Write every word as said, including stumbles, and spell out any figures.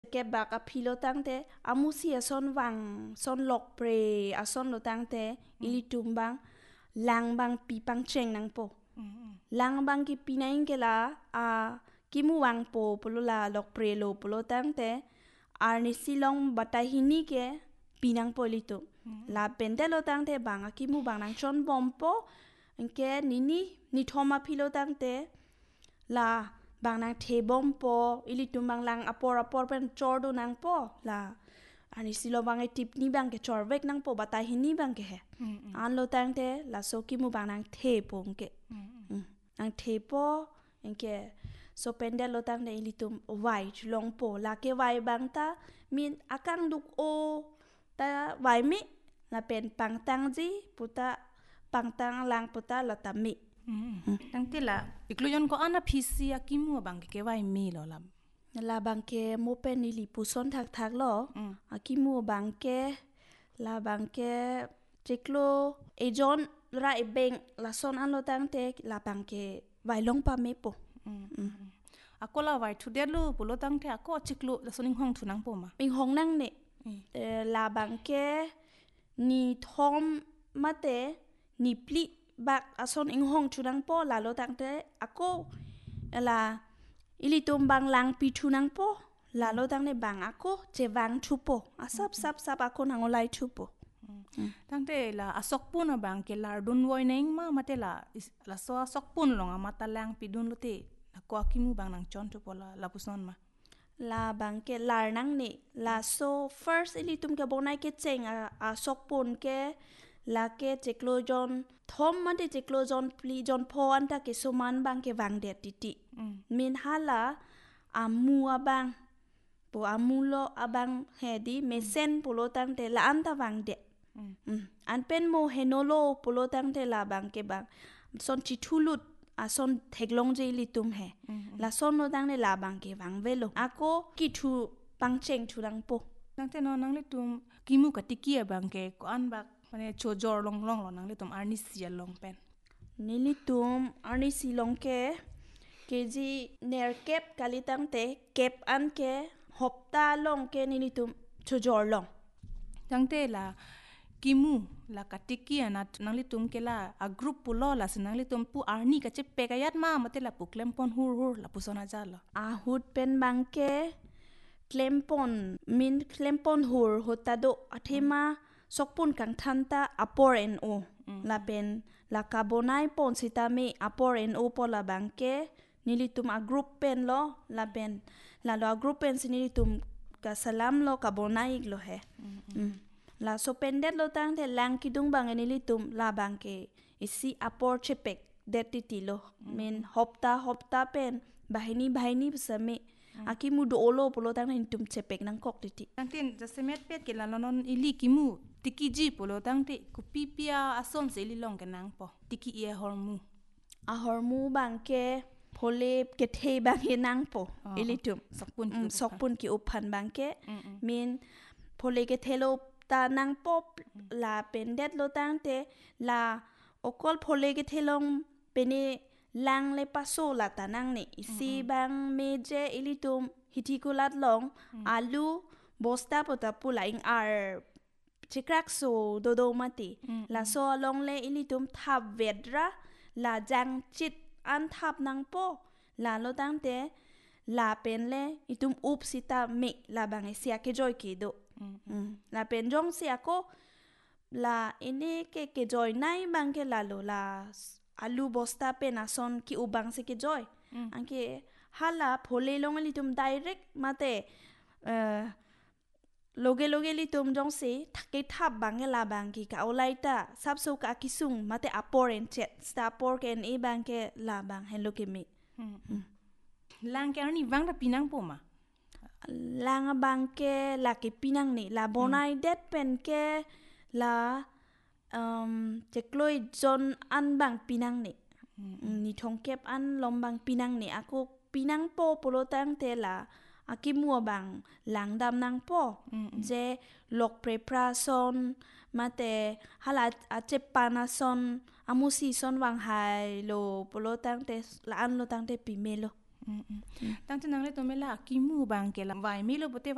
เก็บบักอพิโลตั้งแต่อามุสีอาซอนวังซอนลอกเปรอาซอนโลตั้งแต่อิลิตุมบังลังบังปีปังเชงนังโปลังบังกิปีนังเกลาอากิมูวังโปปโลลาลอกเปรโลปโลตั้งแต่อาร์นิสิลองบัตาฮินีเกปีนังโปลิตุลาเป็นเดโลตั้งแต่บังอากิมูบังนังชอนบอมโปอันเกนินีนิทอมาพิโลตั้งแต่ลาบางนางเทบอมโปอิลิตุมบางลังอปอร์อปอร์เป็นจอร์ดูนางโปลาอันนี้สิโลบางไอทิปนี่บางเกจอร์เวกนางโปบัตายหินนี่บางเกะอันโลตังเตลาโซกิมูบางนางเทปงเกนางเทปอยังเกโซเป็นเดโลตังเตอิลิตุมไวจุลงโปลาเกไวบางตามีอากังดุกโอตาไวมิลาเป็นปังตังจีปุตตาปังตังลังปุตตาลาตามิตั้งแต่ละอีกลุยนก็อันน่ะพิเศษกิมัวบางเกไว้มีหรอล่ะลาบางเกโมเป็นนิลิปุซอนทักทักหรออากิมัวบางเกลาบางเกจิกโลเอจอนราเอเบงลาซอนอันโลตังเตลาบางเกไวลงปาเมปออาก็ลาไว้ทุเดลูปุโลตั้งเตอาก็จิกโลลาซอนิงห้องทุนังปอมาปิงห้องนั่งเนลาบางเกนีทอมมาเตนีปลิบักอาซอนอิงห้องชุนังโปลาโลตังเตอากูลาอิลิตุมบางลังปีชุนังโปลาโลตังเนบางอากูเจวังชุโปอาซับซับซับอากูนังโอไลชุโปตั้งแต่ลาอาซอกปุนบางเกลาดุนไว้เนงมามาเตลาลาโซอาซอกปุนลงอามาตาลังปีดุนโลเตนักกว่ากิมูบางนังจอนชุโปลาลาปุซอนมาลาบางเกลานังเนลาโซ first อิลิตุมเกบอนไอเกเจงอาซอกปุนเกลาเกเจกโลจอนทอมมันเดเจกโลจอนพลีจอนพออันตาเกสมันบางเกวังเดติติมินฮาลาอามูอาบังปูอามูโลอาบังเฮดีเมเซนปูโลตังเตลาอันตาวังเดอันเป็นโมเฮโนโลปูโลตังเตลาบังเกบังซอนจิทูลุดอาซอนเทกลงเจลิตุมเฮลาซอนโลตังเตลาบังเกวังเวโลอาโกกิทูปังเชงทูดังโปตั้งแต่นอนนังลิตุมกิมูกติเกียบังเกก็อันบักมันโชจอร์ลงลงหลอนังลิตุมอาร์นิเซียลงเป็นนิลิตุมอาร์นิซีลงเกเกจีเนอร์เก็บกาลิตังเตเก็บอันเกฮบตาลงเกนิลิตุมโชจอร์ลงตั้งแต่ละกิมูละกติกีนะนังลิตุมเกล่าอากรุ๊ปปุโลละสนังลิตุมปูอาร์นี่ก็จะเปกยัดมามาเตละปุเคลมปอนฮูร์ฮูร์ละปุซอนาจาละอาฮูดเป็นบังเกเคลมปอนมินเคลมปอนฮูร์ฮุตตาโดอาเทมาสกปุนกังทันตาอปอร์เอ็นโอลาเป็นลาคาร์บอนไนปอนซิตามีอปอร์เอ็นโอปอลาบังเกนิลิตุมอากรุ๊ปเป็นโลลาเป็นลาโลอากรุ๊ปเป็นสินิลิตุมกาสลามโลคาร์บอนไนอีกโลเฮลาโซเป็นเด็ดโลตังเทลังคิดุงบังนิลิตุมลาบังเกอิซีอปอร์เชเปกเด็ดติติโลมินฮอบตาฮอบตาเป็นบาฮินีบาฮินีสมิอากิมูโดโอโลปโลตังนิตุมเชเปกนังกอกติติตั้งแต่จะเสม็ดเป็ดเกลาลอนอิลิกิมูติกิจีปโลตั้งแต่กุปีเปียอาซอนเซลิลองกันนังปอติกิเอฮอร์มูอาฮอร์มูบังเกโพเลเกเทบังเฮนังปออิลิตุมสกปุนสกปุนกิอุพันบังเกมินโพเลเกเทโลตานังปอบลาเป็นเด็ดโลตังเตลาโอกอลโพเลเกเทลงเป็นลังเลปัสโซลาตานังเนอิซีบังเมเจอิลิตุมฮิติกุลัดลงอาลูบอสตาปตาปูลาอิงอาร์ชิครักโซโดโดมาติลาโซลงเลอิลิตุมทับเวดระลาจังจิตอันทับนังโปลาโลตังเตลาเป็นเลอิตุมอุปสิตาเมลาบังเอเซียเกจอยเกโดลาเป็นจงเสียก็ลาอินเดเกเกจอยไนบังเกลาโลลาอาลูบอสตาเป็นอาซอนกิอุบังเซเกจอยอันเกฮัลลาโพเลลงลิตุมไดเรกมาเตเอ่อโลเกโลเกลิตุมจงเสทักเกทับบังเกลาบังกิกาโอไลตาซับโซกากิซุงมาเตอปอร์เอนเจ็ดสตาปอร์เกนเอบังเกลาบังเฮโลเกมิลังแกนี่วังตะปีนังปอมาลางบังเกลาเกปีนังนี่ลาบอนไอเด็ดเป็นเกลาเอ่อเจกลอยจนอันบังปีนังนี่นี่ทงเก็บอันลมบังปีนังนี่อากูปีนังโปโปโลตังเตลาอากิมัวบังหลังดำนังโปเจลกเปรปราซอนมาเตฮัลาอาเจปานาซอนอามุซีซอนวังไฮโลโปโลตังเตลาอันโลตังเตปีเมโลตั้งแต่นังเลยตัวเมล่ากิมูบางเกลาไวไม่รู้ปฏิ